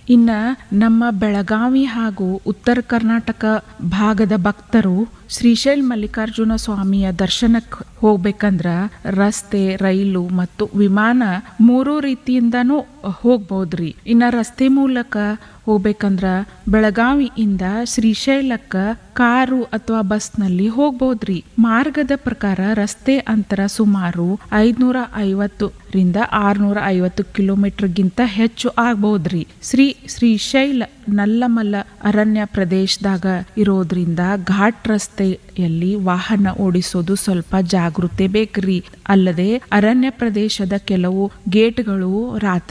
ಇನ್ನ ನಮ್ಮ ಬೆಳಗಾವಿ ಹಾಗೂ ಉತ್ತರ ಕರ್ನಾಟಕ ಭಾಗದ ಭಕ್ತರು ಶ್ರೀಶೈಲ ಮಲ್ಲಿಕಾರ್ಜುನ ಸ್ವಾಮಿಯ ದರ್ಶನಕ್ಕೆ ಹೋಗ್ಬೇಕಂದ್ರ ರಸ್ತೆ, ರೈಲು ಮತ್ತು ವಿಮಾನ 3 ರೀತಿಯಿಂದನೂ ಹೋಗ್ಬೋದ್ರಿ. ಇನ್ನ ರಸ್ತೆ ಮೂಲಕ ಹೋಗ್ಬೇಕಂದ್ರ ಬೆಳಗಾವಿಯಿಂದ ಶ್ರೀಶೈಲಕ್ಕ ಕಾರು ಅಥವಾ ಬಸ್ನಲ್ಲಿ ಹೋಗ್ಬೋದ್ರಿ. ಮಾರ್ಗದ ಪ್ರಕಾರ ರಸ್ತೆ ಅಂತರ ಸುಮಾರು 550 ರಿಂದ 650 ಕಿಲೋಮೀಟರ್ಗಿಂತ ಹೆಚ್ಚು ಆಗ್ಬೋದ್ರಿ. ಶ್ರೀಶೈಲ ನಲ್ಲಮಲ್ಲ ಅರಣ್ಯ ಪ್ರದೇಶದಾಗ ಇರೋದ್ರಿಂದ ಘಾಟ್ ರಸ್ತೆಯಲ್ಲಿ ವಾಹನ ಓಡಿಸೋದು ಸ್ವಲ್ಪ ಜಾಗೃತೆ ಬೇಕ್ರಿ. ಅಲ್ಲದೆ ಅರಣ್ಯ ಪ್ರದೇಶದ ಕೆಲವು ಗೇಟ್ಗಳು ರಾತ್ರಿ